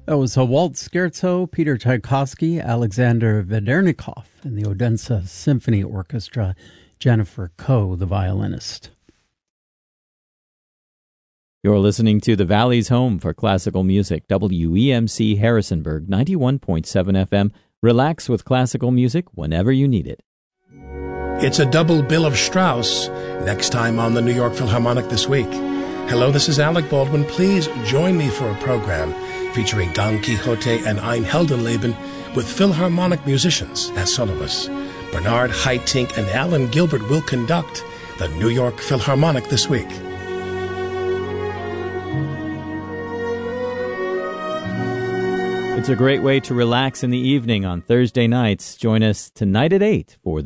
That was a waltz scherzo, Peter Tchaikovsky, Alexander Vedernikov, and the Odense Symphony Orchestra, Jennifer Koh, the violinist. You're listening to the Valley's home for classical music, WEMC Harrisonburg, 91.7 FM. Relax with classical music whenever you need it. It's a double bill of Strauss, next time on the New York Philharmonic this week. Hello, this is Alec Baldwin. Please join me for a program featuring Don Quixote and Ein Heldenleben with Philharmonic musicians as soloists. Bernard Haitink and Alan Gilbert will conduct the New York Philharmonic this week. It's a great way to relax in the evening on Thursday nights. Join us tonight at 8 for